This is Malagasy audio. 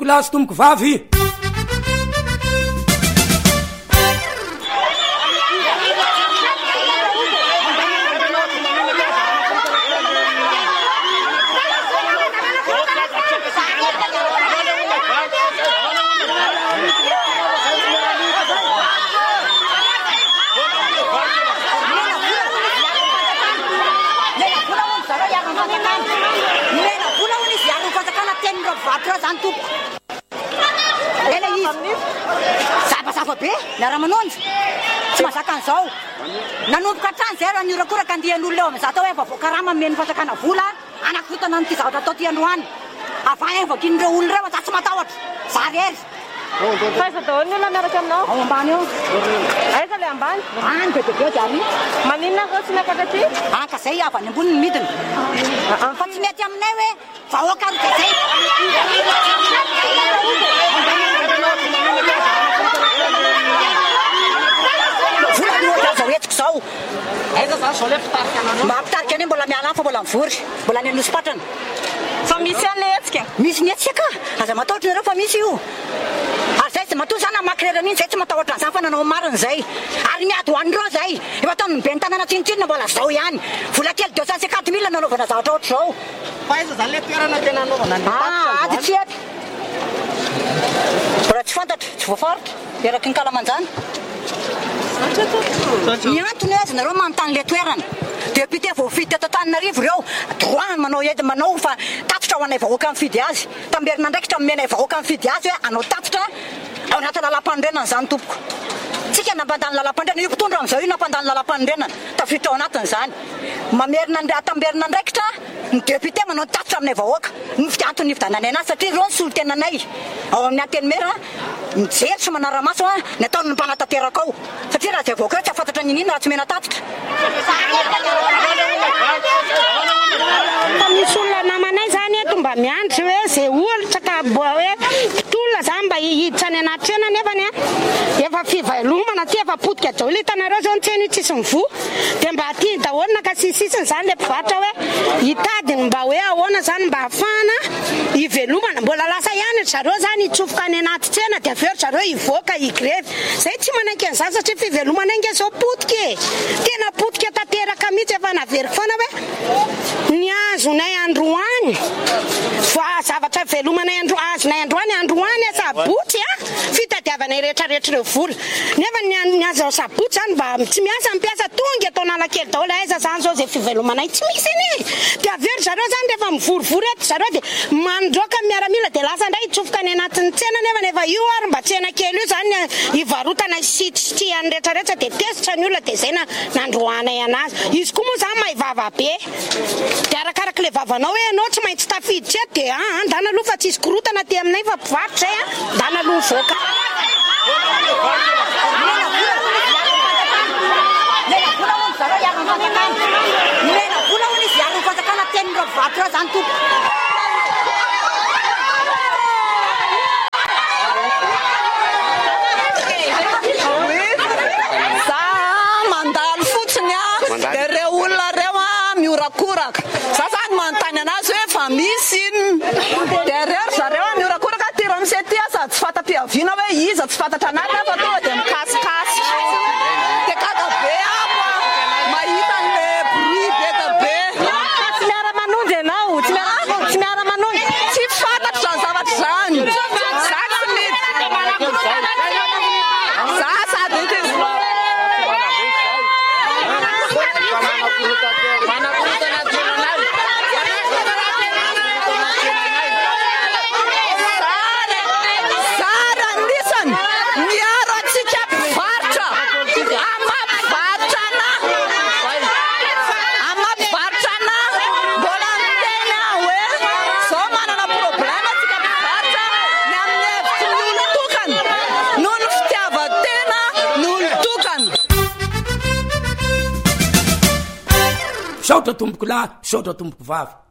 lahy sy tomboko vavy. Sabasafa be miara-manonjy tsy mahazaka an'izao nanomboka hatrany zay raha niorakoraka andihan'olona eo amin'izao atao hoe vavoakarama meny fatakana vola anakotana n'ity zavatra atao tiandroany avay vakin'ireo olona ireo fa tsy matahotra zarery Faiza daholo ny olona miaraka aminao? ao ambany eo. Aiza le ambany? Any bebebe diary. Maninona ko tsy nakaka aty? Ka zay avy any ambony ny midina. Fa tsy mety aminay hoe vahoaka ro zay. Vola ny ohatra zao etiko zao. Aiza zany zao le mpitarika anao? Mampitarika ane mbola miala fa mbola mivory. Mbola ny anosipatrana. Fa misy an'le hetsika? Misy ny hetsika. Aza matahotra nareo fa misy io. Ary zay tsy matoa sana makrera mintsy zay tsy matahotra an'izany fa nanao marina zay. Ary miady ho an'ireo zay. Efa ataony ny ben'ny tanàna tsinotsinona mbola zao ihany. Vola kely 250 000 nanaovana zavatra ohatr' zao. Fa aiza zany le toerana tena anaovana ny ady tsy eto. Raha tsy fantatra, tsy voafaritra. Eraky ny kalamanjana. Ny antony azy nareo manontany le toerana. Député voafidy teto Antananarivo ireo droit manao edy manao fa tatitra ho anay vahoaka mifidy azy. Tamberina ndraikitra menay vahoaka mifidy azy hoe anao tatitra ao anaty lalam-pandrenana zany tompoko. Tsika nampandany lalam-pandrenana io mpitondra amin'izao io nampandany lalam-pandrenana tafiditra ao anatiny zany. Mamerina tamberina ndraikitra ny député manao tatitra aminay vahoaka. Ny antony nividananay anazy satria ireo ny solotenanay. Ao amin'ny antenimera mijery sy manara-maso ny ataony ny mpanatanteraka ao. Satria raha zay vahoaka eo tsy afantatra ny inona raha tsy mena tatitra. Misy olona namanay zany eto mba miandry hoe zay olitra ka hoe mpitolona zany mba hihiditra any anaty trena nefany efa fivelomana ty efa potika daholo hitanareo zao ny tsena io tsisy mivoa dia mba aty daholo nakasisisiny zany le mpivarotra hoe hitadiny mba hoe ahoana zany mba hafahana hivelomana mbola lasa ihany zareo zany hitsofoka any anaty tsena dia aveo zareo hivoaka higrevy zay tsy manaiky an'izany satria fivelomana inge zao potika e tena potika tanteraka mihitsy efa naveriko foana hoe ny azonay androany fa zavatra velomanay azonay androany sabotsy fitadiavanay rehetrarehetra ireo vola nefa ny azo sabotsy zany mba tsy miasa mpiasa tonga atao analakely daholo aiza zany zao zay fivelomanay tsy misy iny dia avery zareo zany rehefa mivorivory eto zareo dia mandroaka miaramila dia lasa ndray hitsofoka any anatin'ny tsena nefa io ary mba tsena kely io zany hivarotana sitry rehetrarehetra dia tesitra ny olona dia zay nandroanay anazy izy koa moa zany mahivava be dia arakaraka le vavanao hoe anao tsy maintsy tafiditra eto dia andana aloha fa tsisy korotana ty aminay fa mpivarotra zay andana aloha mivoaka Mena vola hono izy ary fatakana tenin'ireo mpivarotra ireo zany tompo. Za mandalo fotsiny dia ireo olona ireo miorakoraka. Za zany manontany anazy hoe fa misy inona dia ireo zareo miorakoraka tira misy aty sady tsy fata-piaviana hoe iza tsy fantatra anazy fa tonga dia mikasikasy dia kakabe apo mahita an'le bruit beka be. tsy miara-manonjy ianao tsy miara-manonjy Tsy fantatra zany zavatra zany. Za tsy mety. Za sady saotra tomboko lahy saotra tomboko vavy